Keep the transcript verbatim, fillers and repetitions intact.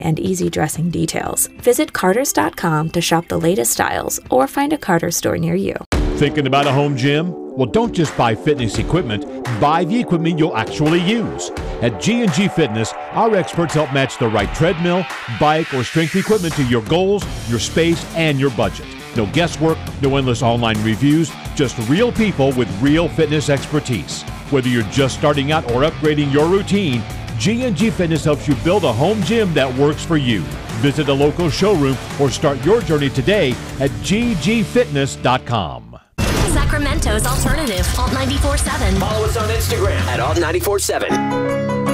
and easy dressing details. Visit Carter's dot com to shop the latest styles or find a Carter's store near you. Thinking about a home gym? Well, don't just buy fitness equipment, buy the equipment you'll actually use. At G and G Fitness, our experts help match the right treadmill, bike, or strength equipment to your goals, your space, and your budget. No guesswork, no endless online reviews, just real people with real fitness expertise. Whether you're just starting out or upgrading your routine, G and G Fitness helps you build a home gym that works for you. Visit a local showroom or start your journey today at G G fitness dot com. Sacramento's alternative, Alt ninety-four point seven. Follow us on Instagram at Alt ninety-four point seven.